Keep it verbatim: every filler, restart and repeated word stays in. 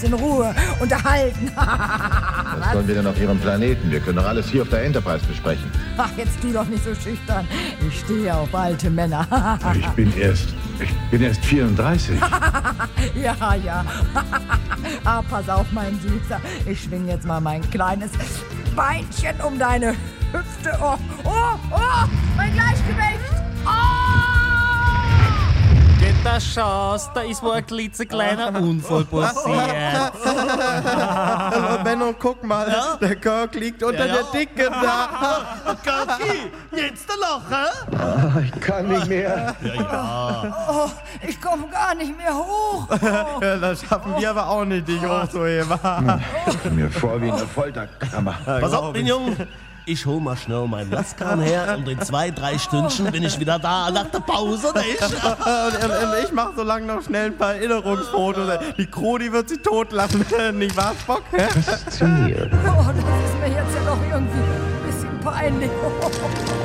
ganz in Ruhe unterhalten. Was sollen wir denn auf Ihrem Planeten? Wir können doch alles hier auf der Enterprise besprechen. Ach, jetzt tu doch nicht so schüchtern. Ich stehe auf alte Männer. Ich bin erst, ich bin erst vierunddreißig. Ja, ja. Ah, pass auf, mein Süßer. Ich schwing jetzt mal mein kleines Beinchen um deine Hüfte. Oh, oh, oh, mein Gleichgewicht. Oh! Geht das Chance, da ist wohl ein klitzekleiner Unfall passiert. Aber Benno, guck mal, Ja? der Kirk liegt unter Ja, ja. der Dicke da. Kirky, jetzt der Lachen? Ich kann nicht mehr. Oh, ich komme gar nicht mehr hoch. Oh. Ja, das schaffen wir aber auch nicht, dich hochzuheben. Ich komme mir vor wie in einer Folterkammer. Pass auf, mein Junge. Ich hol mal schnell meinen Laskan her und in zwei, drei Stündchen bin ich wieder da nach der Pause, nicht? Und, und, und ich mach so lange noch schnell ein paar Erinnerungsfotos. Die Crew, die wird sich totlachen. Nicht wahr, Spock? Faszinierend. Oh, das ist mir jetzt ja doch irgendwie ein bisschen peinlich.